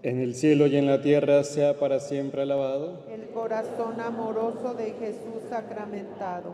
En el cielo y en la tierra sea para siempre alabado. El corazón amoroso de Jesús sacramentado.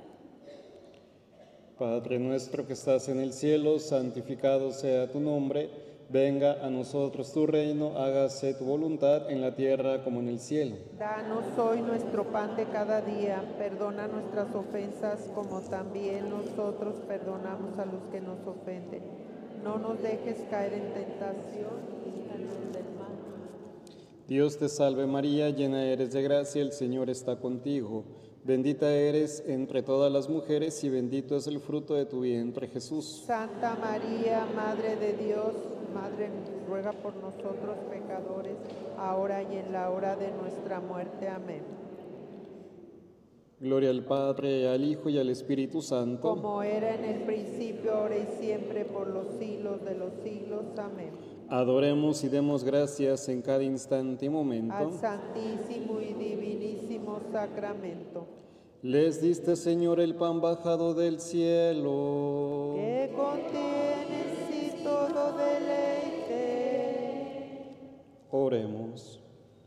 Padre nuestro que estás en el cielo, santificado sea tu nombre. Venga a nosotros tu reino, hágase tu voluntad en la tierra como en el cielo. Danos hoy nuestro pan de cada día. Perdona nuestras ofensas como también nosotros perdonamos a los que nos ofenden. No nos dejes caer en tentación y líbranos del mal. Dios te salve María, llena eres de gracia, el Señor está contigo. Bendita eres entre todas las mujeres y bendito es el fruto de tu vientre, Jesús. Santa María, Madre de Dios, Madre, ruega por nosotros pecadores, ahora y en la hora de nuestra muerte. Amén. Gloria al Padre, al Hijo y al Espíritu Santo. Como era en el principio, ahora y siempre, por los siglos de los siglos. Amén. Adoremos y demos gracias en cada instante y momento. Al Santísimo y Divinísimo Sacramento. Les diste, Señor, el pan bajado del cielo. Que contiene sí todo deleite. Oremos.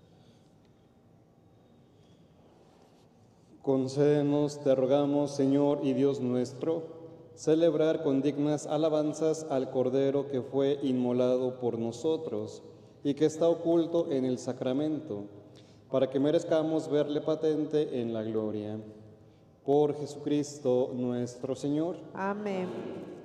Concédenos, te rogamos, Señor y Dios nuestro, celebrar con dignas alabanzas al Cordero que fue inmolado por nosotros y que está oculto en el sacramento, para que merezcamos verle patente en la gloria. Por Jesucristo nuestro Señor. Amén.